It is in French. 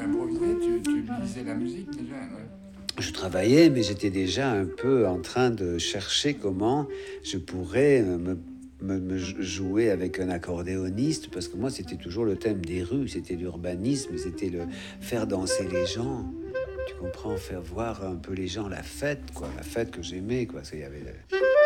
improvisais, tu lisais la musique déjà, ouais. Je travaillais, mais j'étais déjà un peu en train de chercher comment je pourrais me jouer avec un accordéoniste, parce que moi, c'était toujours le thème des rues, c'était l'urbanisme, c'était le faire danser les gens. Tu comprends, faire voir un peu les gens la fête, quoi, la fête que j'aimais, quoi. Parce qu'il y avait